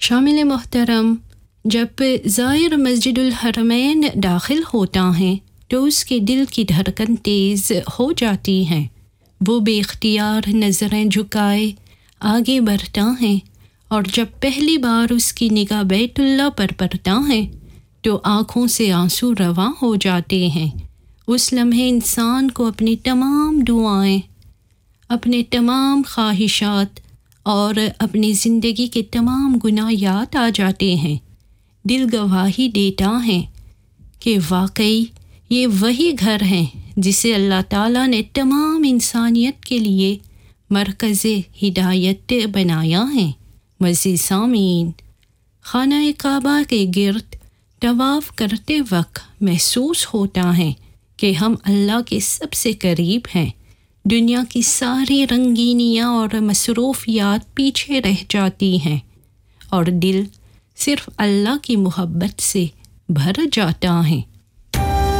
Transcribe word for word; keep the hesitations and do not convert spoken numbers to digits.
شامل محترم، جب زائر مسجد الحرمین داخل ہوتا ہے تو اس کے دل کی دھڑکن تیز ہو جاتی ہیں، وہ بے اختیار نظریں جھکائے آگے بڑھتا ہے، اور جب پہلی بار اس کی نگاہ بیت اللہ پر پڑتا ہے تو آنکھوں سے آنسو رواں ہو جاتے ہیں۔ اس لمحے انسان کو اپنی تمام دعائیں، اپنے تمام خواہشات اور اپنی زندگی کے تمام گناہ یاد آ جاتے ہیں۔ دل گواہی دیتا ہے کہ واقعی یہ وہی گھر ہے جسے اللہ تعالیٰ نے تمام انسانیت کے لیے مرکز ہدایت بنایا ہے۔ مزید سامعین، خانہ کعبہ کے گرد طواف کرتے وقت محسوس ہوتا ہے کہ ہم اللہ کے سب سے قریب ہیں۔ دنیا کی ساری رنگینیاں اور مصروفیات پیچھے رہ جاتی ہیں اور دل صرف اللہ کی محبت سے بھر جاتا ہے۔